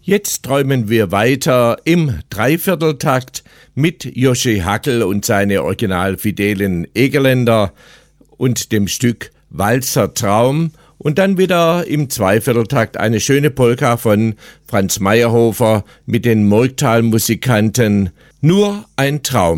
Jetzt träumen wir weiter im Dreivierteltakt mit Joschi Hackel und seine original fidelen Egerländer und dem Stück Walzer Traum und dann wieder im Zweivierteltakt eine schöne Polka von Franz Meyerhofer mit den Murgtal-Musikanten Nur ein Traum.